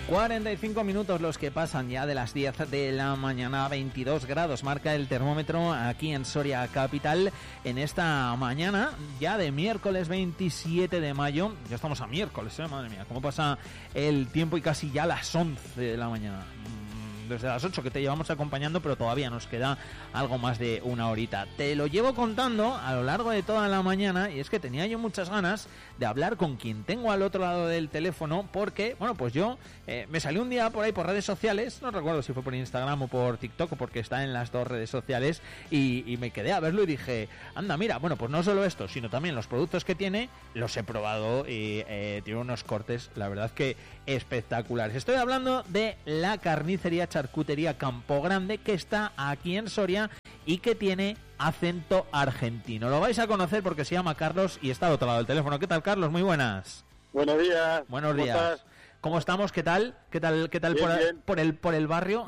45 minutos los que pasan ya de las 10 de la mañana. 22 grados marca el termómetro aquí en Soria capital en esta mañana ya de miércoles 27 de mayo. Ya estamos a miércoles, madre mía, cómo pasa el tiempo, y casi ya las 11 de la mañana. Desde las 8 que te llevamos acompañando, pero todavía nos queda algo más de una horita. Te lo llevo contando a lo largo de toda la mañana, y es que tenía yo muchas ganas de hablar con quien tengo al otro lado del teléfono, porque, bueno, pues yo me salí un día por ahí por redes sociales, no recuerdo si fue por Instagram o por TikTok, o porque está en las dos redes sociales, y me quedé a verlo y dije, anda, mira, bueno, pues no solo esto, sino también los productos que tiene, los he probado y tiene unos cortes, la verdad que espectaculares. Estoy hablando de la carnicería Charcutería Campo Grande, que está aquí en Soria y que tiene acento argentino. Lo vais a conocer porque se llama Carlos y está al otro lado del teléfono. ¿Qué tal, Carlos? Muy buenas. Buenos días. Buenos días. ¿Estás? ¿Cómo estamos? ¿Qué tal? ¿Qué tal Bien, bien. Por el barrio?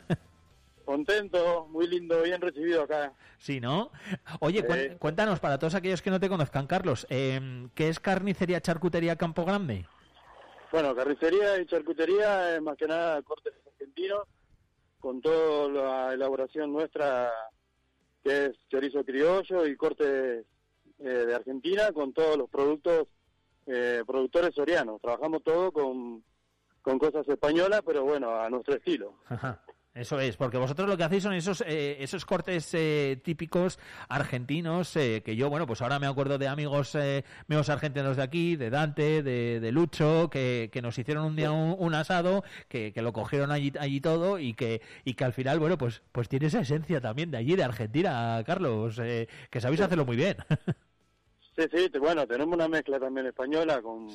Contento, muy lindo, bien recibido acá. Sí, ¿no? Oye, cuéntanos, para todos aquellos que no te conozcan, Carlos, ¿qué es Carnicería Charcutería Campo Grande? Bueno, carnicería y charcutería es más que nada cortes argentinos, con toda la elaboración nuestra, que es chorizo criollo y cortes de Argentina, con todos los productos productores sorianos. Trabajamos todo con cosas españolas, pero bueno, a nuestro estilo. Ajá. Eso es, porque vosotros lo que hacéis son esos cortes típicos argentinos, que yo, bueno, pues ahora me acuerdo de amigos míos argentinos de aquí, de Dante, de Lucho, que nos hicieron un día un asado, que lo cogieron allí todo, y que al final, bueno, pues tiene esa esencia también de allí, de Argentina, Carlos, que sabéis hacerlo muy bien. Sí, bueno, tenemos una mezcla también española con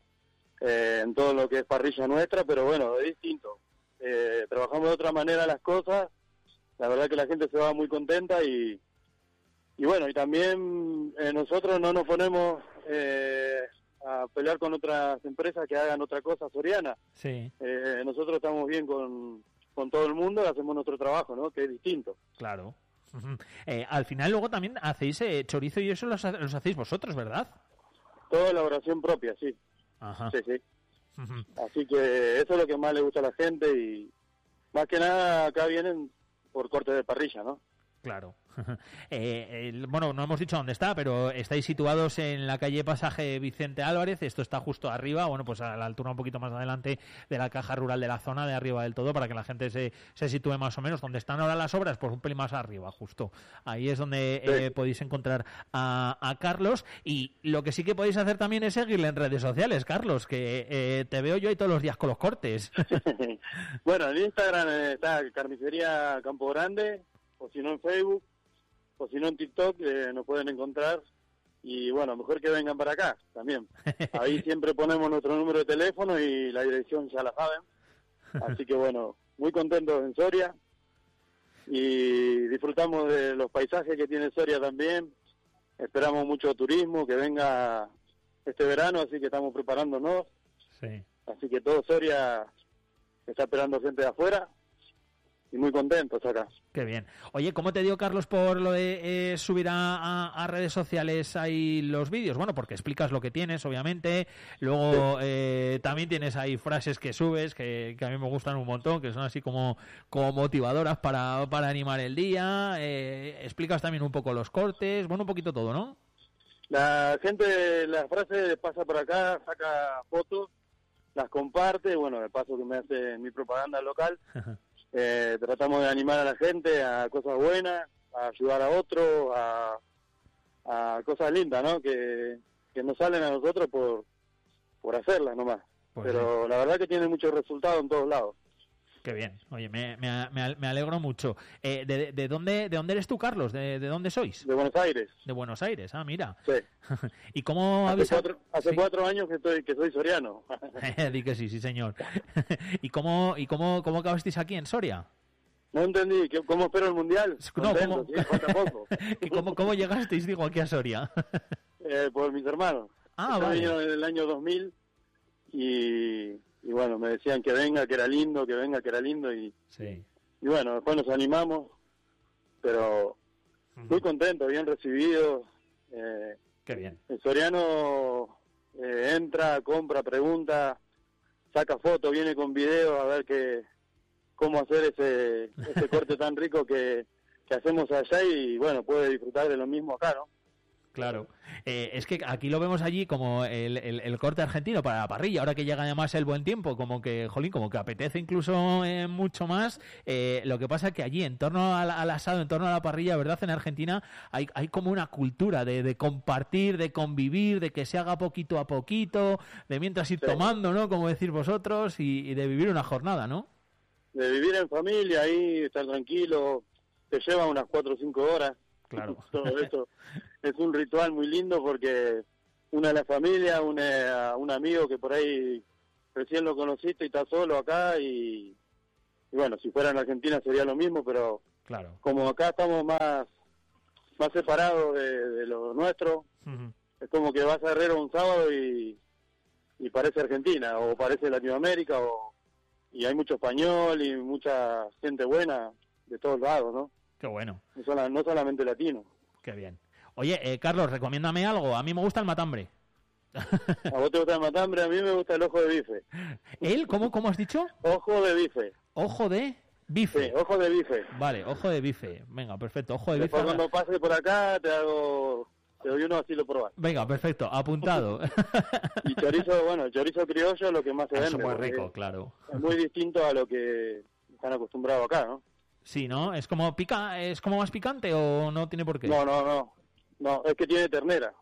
en todo lo que es parrilla nuestra, pero bueno, es distinto. Trabajamos de otra manera las cosas, la verdad que la gente se va muy contenta y bueno, y también nosotros no nos ponemos a pelear con otras empresas que hagan otra cosa soriana. Sí. Nosotros estamos bien con todo el mundo y hacemos nuestro trabajo, ¿no? Que es distinto. Claro. Al final luego también hacéis chorizo, y eso los hacéis vosotros, ¿verdad? Toda elaboración propia, sí. Ajá. Sí. Así que eso es lo que más le gusta a la gente, y más que nada acá vienen por corte de parrilla, ¿no? Claro. Bueno, no hemos dicho dónde está, pero estáis situados en la calle Pasaje Vicente Álvarez. Esto está justo arriba, bueno, pues a la altura un poquito más adelante de la caja rural de la zona de arriba del todo, para que la gente se sitúe más o menos. Donde están ahora las obras, pues un pelín más arriba, justo. Ahí es donde podéis encontrar a Carlos. Y lo que sí que podéis hacer también es seguirle en redes sociales, Carlos, que te veo yo ahí todos los días con los cortes. Bueno, en Instagram está Carnicería Campo Grande, o si no en Facebook, o si no en TikTok, nos pueden encontrar. Y bueno, mejor que vengan para acá también. Ahí siempre ponemos nuestro número de teléfono y la dirección ya la saben. Así que bueno, muy contentos en Soria y disfrutamos de los paisajes que tiene Soria también. Esperamos mucho turismo que venga este verano, así que estamos preparándonos. Sí. Así que todo Soria está esperando gente de afuera. Y muy contentos acá. Qué bien. Oye, ¿cómo te dio, Carlos, por lo de subir a redes sociales ahí los vídeos? Bueno, porque explicas lo que tienes, obviamente. Luego también tienes ahí frases que subes que a mí me gustan un montón, que son así como motivadoras para animar el día. Explicas también un poco los cortes, bueno, un poquito todo, ¿no? La gente, las frases pasa por acá, saca fotos, las comparte, bueno, de paso que me hace mi propaganda local. Tratamos de animar a la gente a cosas buenas, a ayudar a otros, a cosas lindas, ¿no? Que nos salen a nosotros por hacerlas nomás. Pues pero sí, la verdad que tiene muchos resultados en todos lados. Qué bien. Oye, me alegro mucho. ¿De dónde eres tú, Carlos? ¿De dónde sois? De Buenos Aires. De Buenos Aires, mira. Sí. ¿Y cómo hace 4 años que soy soriano. Di que sí, señor. ¿Y cómo acabasteis aquí en Soria? No entendí, ¿cómo espero el Mundial? No, contento, sí, falta poco. ¿Y cómo llegasteis, digo, aquí a Soria? Por mis hermanos. Vale. Vinieron en el año 2000 y bueno, me decían que venga, que era lindo, y bueno, después nos animamos, pero muy contento, bien recibido. Qué bien. El soriano entra, compra, pregunta, saca fotos, viene con video a ver cómo hacer ese corte tan rico que hacemos allá y bueno, puede disfrutar de lo mismo acá, ¿no? Claro, es que aquí lo vemos allí como el corte argentino para la parrilla, ahora que llega además el buen tiempo, como que, jolín, como que apetece incluso mucho más. Lo que pasa es que allí, en torno al asado, en torno a la parrilla, ¿verdad? En Argentina hay como una cultura de compartir, de convivir, de que se haga poquito a poquito, de mientras ir tomando, ¿no? Como decís vosotros, y de vivir una jornada, ¿no? De vivir en familia, ahí, estar tranquilo, te lleva unas 4 o 5 horas. Claro. Todo eso es un ritual muy lindo porque una de la familia, un amigo que por ahí recién lo conociste y está solo acá y bueno, si fuera en Argentina sería lo mismo, pero claro, como acá estamos más separados de lo nuestro, es como que vas a Herrero un sábado y parece Argentina o parece Latinoamérica y hay mucho español y mucha gente buena de todos lados, ¿no? Qué bueno. No solamente latino. Qué bien. Oye, Carlos, recomiéndame algo. A mí me gusta el matambre. ¿A vos te gusta el matambre? A mí me gusta el ojo de bife. ¿El? ¿Cómo has dicho? Ojo de bife. ¿Ojo de bife? Sí, ojo de bife. Vale, ojo de bife. Venga, perfecto. Ojo de bife. Después cuando pases por acá te doy uno así lo probás. Venga, perfecto. Apuntado. Y chorizo criollo es lo que más se vende. Es muy rico, claro. Es muy distinto a lo que están acostumbrados acá, ¿no? Sí, ¿no? ¿Es como más picante o no tiene por qué? No, es que tiene ternera.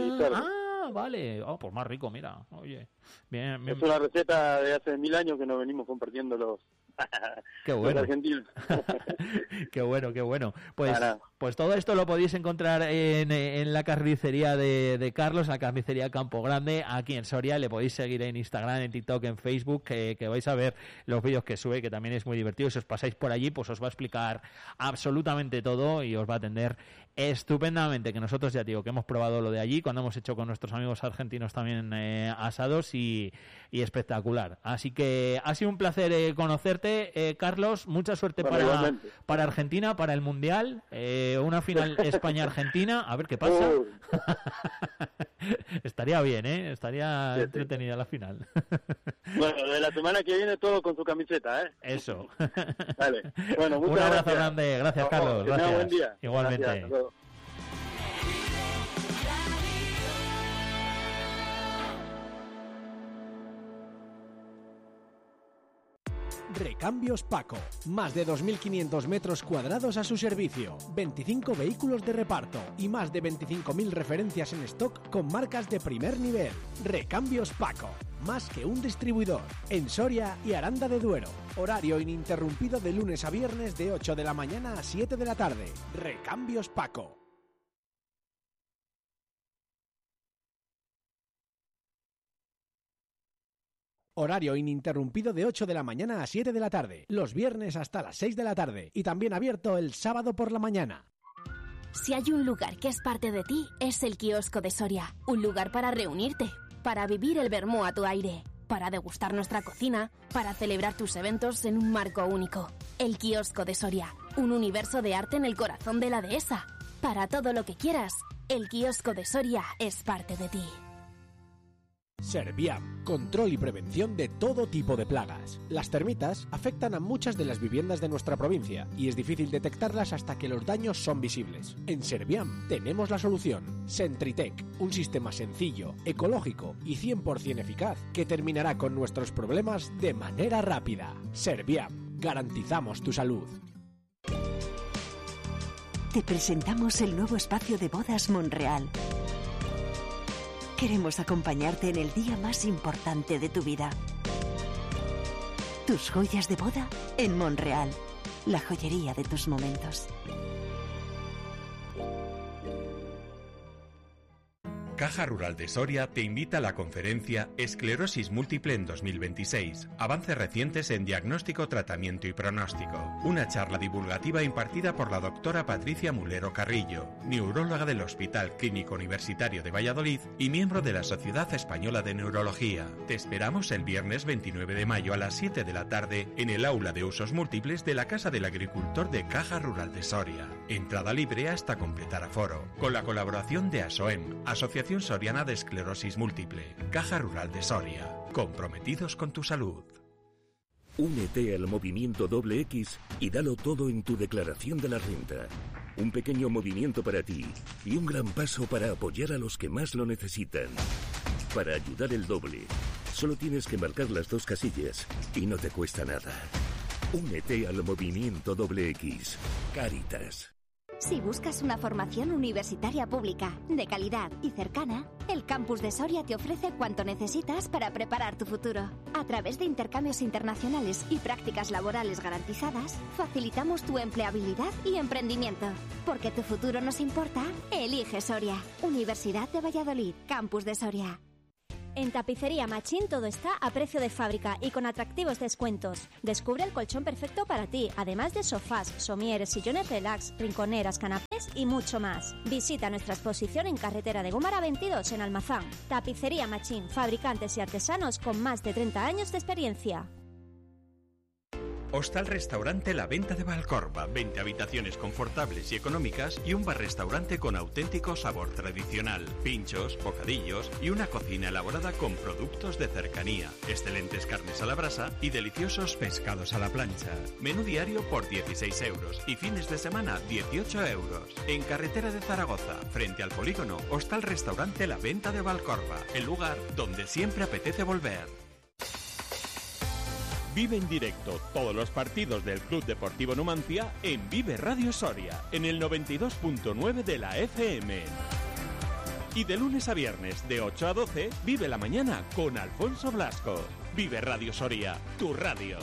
Vale. Pues más rico, mira. Oye, bien. Es una receta de hace 1000 años que nos venimos compartiendo los argentinos. Qué bueno. Pues todo esto lo podéis encontrar en la carnicería de Carlos, la carnicería Campo Grande, aquí en Soria. Le podéis seguir en Instagram, en TikTok, en Facebook, que vais a ver los vídeos que sube, que también es muy divertido. Si os pasáis por allí, pues os va a explicar absolutamente todo y os va a atender estupendamente, que nosotros ya digo que hemos probado lo de allí cuando hemos hecho con nuestros amigos argentinos también asados y espectacular. Así que ha sido un placer conocerte, Carlos. Mucha suerte para Argentina, para el Mundial, una final España-Argentina, a ver qué pasa. Estaría bien, estaría entretenida la final. Bueno, de la semana que viene todo con su camiseta, Eso. Vale. Bueno, un abrazo grande, gracias, Carlos. Gracias. Buen día. Igualmente. Gracias. Recambios Paco. Más de 2.500 metros cuadrados a su servicio, 25 vehículos de reparto y más de 25.000 referencias en stock con marcas de primer nivel. Recambios Paco. Más que un distribuidor. En Soria y Aranda de Duero. Horario ininterrumpido de lunes a viernes de 8 de la mañana a 7 de la tarde. Recambios Paco. Horario ininterrumpido de 8 de la mañana a 7 de la tarde, los viernes hasta las 6 de la tarde y también abierto el sábado por la mañana. Si hay un lugar que es parte de ti, es el Kiosco de Soria. Un lugar para reunirte, para vivir el vermú a tu aire, para degustar nuestra cocina, para celebrar tus eventos en un marco único. El Kiosco de Soria, un universo de arte en el corazón de la dehesa. Para todo lo que quieras, el Kiosco de Soria es parte de ti. Serviam, control y prevención de todo tipo de plagas. Las termitas afectan a muchas de las viviendas de nuestra provincia y es difícil detectarlas hasta que los daños son visibles. En Serviam tenemos la solución. Sentritec, un sistema sencillo, ecológico y 100% eficaz que terminará con nuestros problemas de manera rápida. Serviam, garantizamos tu salud. Te presentamos el nuevo espacio de bodas Monreal. Queremos acompañarte en el día más importante de tu vida. Tus joyas de boda en Monreal, la joyería de tus momentos. Caja Rural de Soria te invita a la conferencia Esclerosis Múltiple en 2026. Avances recientes en diagnóstico, tratamiento y pronóstico. Una charla divulgativa impartida por la doctora Patricia Mulero Carrillo, neuróloga del Hospital Clínico Universitario de Valladolid y miembro de la Sociedad Española de Neurología. Te esperamos el viernes 29 de mayo a las 7 de la tarde en el aula de usos múltiples de la Casa del Agricultor de Caja Rural de Soria. Entrada libre hasta completar aforo. Con la colaboración de ASOEM, Asociación Asociación Soriana de Esclerosis Múltiple. Caja Rural de Soria. Comprometidos con tu salud. Únete al movimiento X y dalo todo en tu declaración de la renta. Un pequeño movimiento para ti y un gran paso para apoyar a los que más lo necesitan. Para ayudar el doble, solo tienes que marcar las 2 casillas y no te cuesta nada. Únete al movimiento X. Cáritas. Si buscas una formación universitaria pública, de calidad y cercana, el Campus de Soria te ofrece cuanto necesitas para preparar tu futuro. A través de intercambios internacionales y prácticas laborales garantizadas, facilitamos tu empleabilidad y emprendimiento. Porque tu futuro nos importa, elige Soria. Universidad de Valladolid, Campus de Soria. En Tapicería Machín todo está a precio de fábrica y con atractivos descuentos. Descubre el colchón perfecto para ti, además de sofás, somieres, sillones relax, rinconeras, canapés y mucho más. Visita nuestra exposición en Carretera de Gómara 22 en Almazán. Tapicería Machín, fabricantes y artesanos con más de 30 años de experiencia. Hostal Restaurante La Venta de Valcorba, 20 habitaciones confortables y económicas y un bar-restaurante con auténtico sabor tradicional, pinchos, bocadillos y una cocina elaborada con productos de cercanía, excelentes carnes a la brasa y deliciosos pescados a la plancha. Menú diario por 16 euros y fines de semana 18 euros. En Carretera de Zaragoza, frente al polígono, Hostal Restaurante La Venta de Valcorba, el lugar donde siempre apetece volver. Vive en directo todos los partidos del Club Deportivo Numancia en Vive Radio Soria, en el 92.9 de la FM. Y de lunes a viernes, de 8 a 12, vive la mañana con Alfonso Blasco. Vive Radio Soria, tu radio.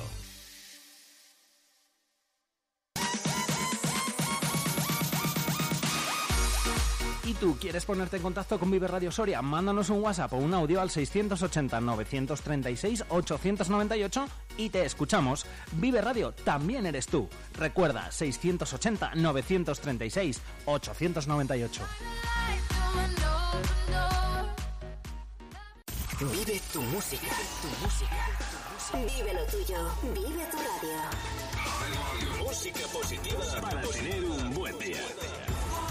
¿Y tú quieres ponerte en contacto con Vive Radio Soria? Mándanos un WhatsApp o un audio al 680-936-898 y te escuchamos. Vive Radio también eres tú. Recuerda, 680-936-898. Vive tu música. Vive lo tuyo. Vive tu radio. Música positiva para tener un buen día.